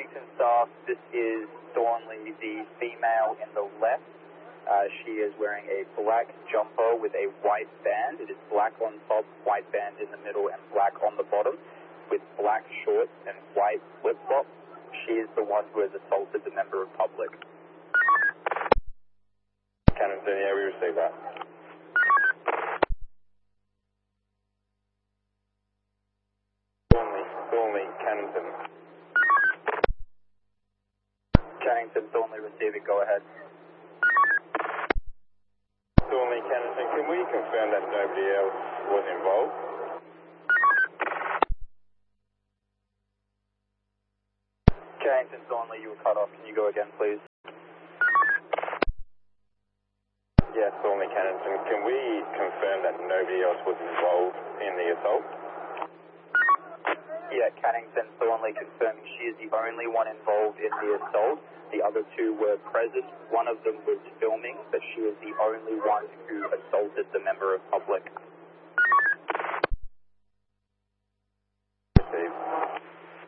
Cannington staff, this is Thornley, the female in the left. She is wearing a black jumper with a white band. It is black on top, white band in the middle, and black on the bottom, with black shorts and white flip-flops. She is the one who has assaulted the member of public. Cannington, yeah, we received that. Thornley, Cannington. Cannington, Thornley receiving, go ahead. Thornley, Cannington, can we confirm that nobody else was involved? Cannington, Thornley, you were cut off. Can you go again, please? Yes, Thornley, Cannington, can we confirm that nobody else was involved in the assault? Yeah, Cannington, Thornley confirming she is the only one involved in the assault. The other two were present. One of them was filming, but she is the only one who assaulted the member of public.